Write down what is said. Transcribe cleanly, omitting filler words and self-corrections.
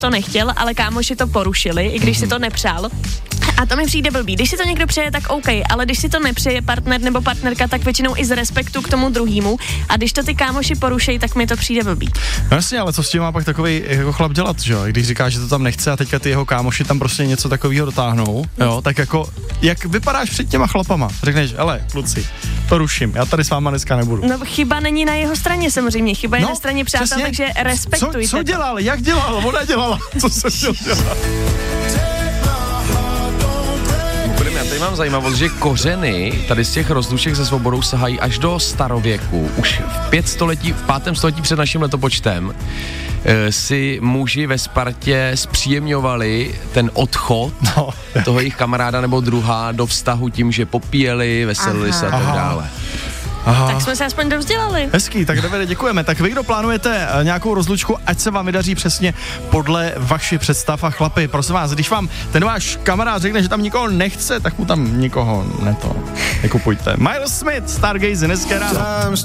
to nechtěl, ale kámoši to porušili, i když si to nepřál. A to mi přijde blbý. Když si to někdo přeje, tak OK, ale když si to nepřeje partner nebo partnerka, tak většinou i z respektu k tomu druhému. A když to ty kámoši porušejí, tak mi to přijde blbý. No jasně, ale co s tím má pak takový jako chlap dělat, že jo? Když říká, že to tam nechce a teďka ty jeho kámoši tam prostě něco takového dotáhnou, jo? Tak jako, jak vypadáš před těma chlapama? Řekneš, hele, kluci, to ruším, já tady s váma dneska nebudu. No chyba není na jeho straně samozřejmě, chyba je na straně přátel, přesně. Takže respektujte. Co dělal, jak dělal, ona dělala, co se dělala? Já tady mám zajímavost, že kořeny tady z těch rozluček se svobodou sahají až do starověku. Už v 5. století před naším letopočtem si muži ve Spartě zpříjemňovali ten odchod toho jejich kamaráda nebo druha do vztahu tím, že popíjeli, veselili se a tak dále. Aha. Tak jsme se aspoň dovzdělali. Hezký, tak Davide, děkujeme. Tak vy, kdo plánujete nějakou rozlučku, ať se vám vydaří přesně podle vašich představ. A chlapi, prosím vás, když vám ten váš kamarád řekne, že tam nikoho nechce, tak mu tam nikoho nekupujte. Miles Smith, Stargaze, dneska ráno.